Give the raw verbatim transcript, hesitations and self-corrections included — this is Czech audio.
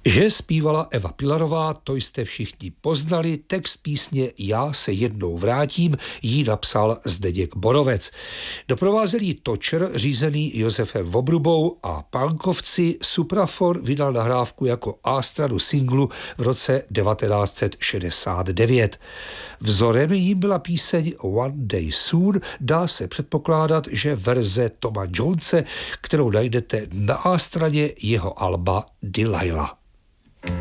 Že zpívala Eva Pilarová, to jste všichni poznali, text písně Já se jednou vrátím jí napsal Zdeněk Borovec. Doprovázel jí točer řízený Josefem Vobrubou a Pankovci. Supraphon vydal nahrávku jako A-stranu singlu v roce devatenáct set šedesát devět. Vzorem jím byla píseň One Day Soon, dá se předpokládat, že verze Toma Jonese, kterou najdete na A-straně jeho alba Delilah.